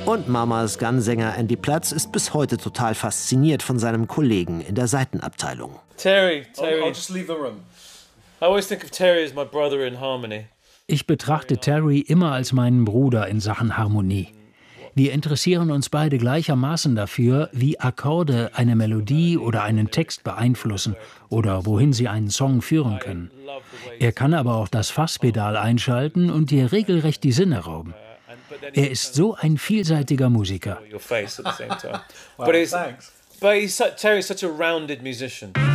Und Mamas Gun-Sänger Andy Platz ist bis heute total fasziniert von seinem Kollegen in der Saitenabteilung. Terry. I'll just leave the room. I always think of Terry as my brother in harmony. Ich betrachte Terry immer als meinen Bruder in Sachen Harmonie. Wir interessieren uns beide gleichermaßen dafür, wie Akkorde eine Melodie oder einen Text beeinflussen oder wohin sie einen Song führen können. Er kann aber auch das Fasspedal einschalten und dir regelrecht die Sinne rauben. Er ist so ein vielseitiger Musiker. Terry's such a rounded musician.